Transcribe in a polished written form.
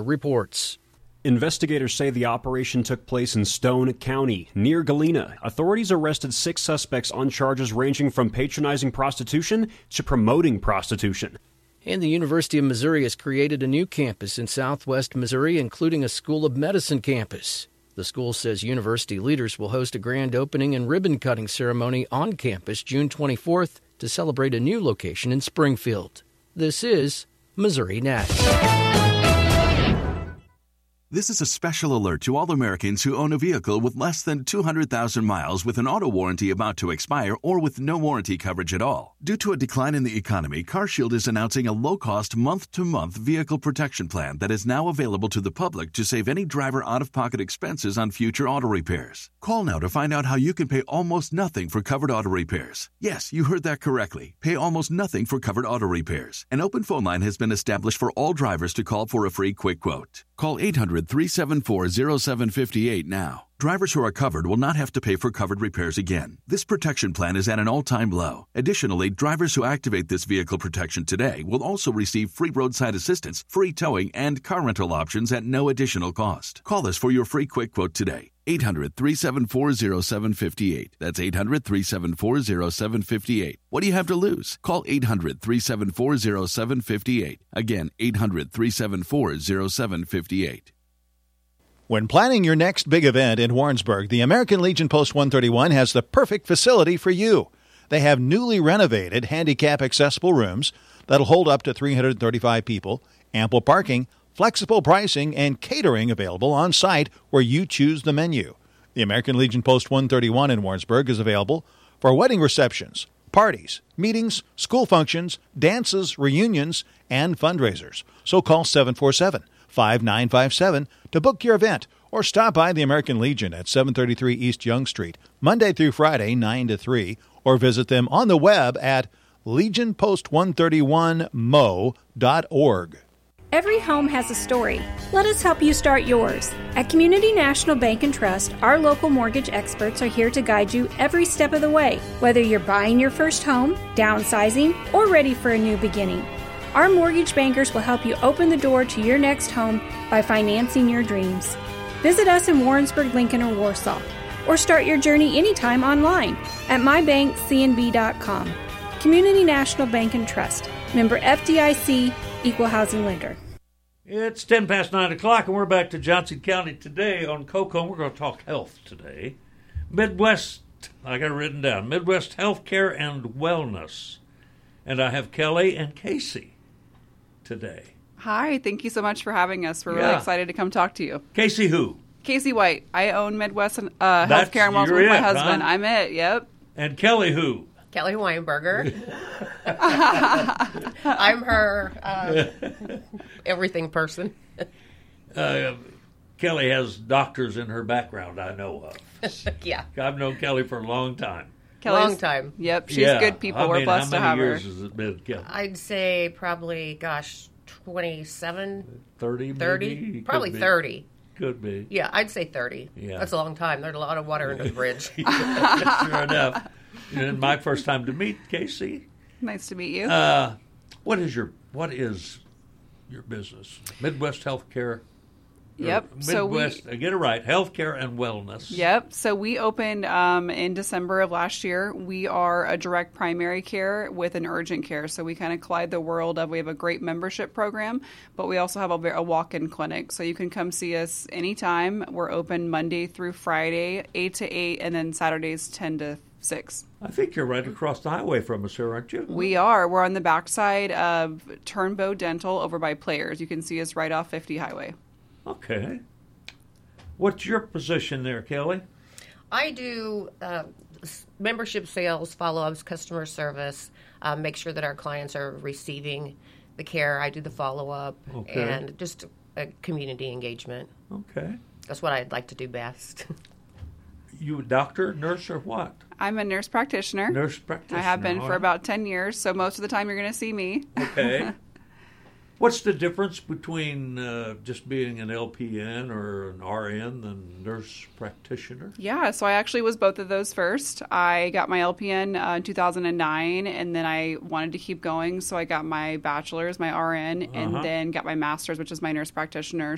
reports. Investigators say the operation took place in Stone County, near Galena. Authorities arrested 6 suspects on charges ranging from patronizing prostitution to promoting prostitution. And the University of Missouri has created a new campus in southwest Missouri, including a School of Medicine campus. The school says university leaders will host a grand opening and ribbon-cutting ceremony on campus June 24th to celebrate a new location in Springfield. This is Missouri Net. This is a special alert to all Americans who own a vehicle with less than 200,000 miles with an auto warranty about to expire or with no warranty coverage at all. Due to a decline in the economy, CarShield is announcing a low-cost month-to-month vehicle protection plan that is now available to the public to save any driver out-of-pocket expenses on future auto repairs. Call now to find out how you can pay almost nothing for covered auto repairs. Yes, you heard that correctly. Pay almost nothing for covered auto repairs. An open phone line has been established for all drivers to call for a free quick quote. Call 800-374-0758 now. Drivers who are covered will not have to pay for covered repairs again. This protection plan is at an all-time low. Additionally, drivers who activate this vehicle protection today will also receive free roadside assistance, free towing, and car rental options at no additional cost. Call us for your free quick quote today. 800-374-0758. That's 800-374-0758. What do you have to lose? Call 800-374-0758. Again, 800-374-0758. When planning your next big event in Warrensburg, the American Legion Post 131 has the perfect facility for you. They have newly renovated handicap-accessible rooms that'll hold up to 335 people, ample parking, flexible pricing, and catering available on site where you choose the menu. The American Legion Post 131 in Warrensburg is available for wedding receptions, parties, meetings, school functions, dances, reunions, and fundraisers. So call 747-5957 to book your event or stop by the American Legion at 733 East Young Street, Monday through Friday, 9 to 3, or visit them on the web at legionpost131mo.org. Every home has a story. Let us help you start yours. At Community National Bank and Trust, our local mortgage experts are here to guide you every step of the way, whether you're buying your first home, downsizing, or ready for a new beginning. Our mortgage bankers will help you open the door to your next home by financing your dreams. Visit us in Warrensburg, Lincoln, or Warsaw, or start your journey anytime online at mybankcnb.com. Community National Bank and Trust. Member FDIC, Equal Housing Lender. It's 10 past 9 o'clock, and we're back to Johnson County today on COCO. We're going to talk health today. Midwest, I got it written down, Midwest Healthcare and Wellness. And I have Kelly and Casey today. Hi, thank you so much for having us. We're really excited to come talk to you. Casey who? Casey White. I own Midwest Healthcare and Wellness with my husband. Huh? I'm it, yep. And Kelly who? Kelly Weinberger. I'm her everything person. Kelly has doctors in her background I know of. Yeah. I've known Kelly for a long time. Long time. Yep, she's good people. We're blessed to have her. How many years has it been, Kelly? I'd say probably, 27. 30 30? Maybe? Probably 30. Could be. Yeah, I'd say 30. Yeah. That's a long time. There's a lot of water under the bridge. Sure enough. And my first time to meet Casey. Nice to meet you. What is your business? Midwest Healthcare. Yep. Midwest, get it right, Healthcare and Wellness. Yep. So we opened in December of last year. We are a direct primary care with an urgent care. So we kind of collide the world of, we have a great membership program, but we also have a walk-in clinic. So you can come see us anytime. We're open Monday through Friday, 8 to 8, and then Saturdays 10 to 6. I think you're right across the highway from us here, aren't you? We are. We're on the backside of Turnbow Dental over by Players. You can see us right off 50 Highway. Okay. What's your position there, Kelly? I do membership sales, follow-ups, customer service, make sure that our clients are receiving the care. I do the follow-up, and just community engagement. Okay. That's what I'd like to do best. You a doctor, nurse, or what? I'm a nurse practitioner. Nurse practitioner. I have been for about 10 years, so most of the time you're going to see me. Okay. What's the difference between just being an LPN or an RN than nurse practitioner? Yeah, so I actually was both of those first. I got my LPN in 2009, and then I wanted to keep going, so I got my bachelor's, my RN, and then got my master's, which is my nurse practitioner.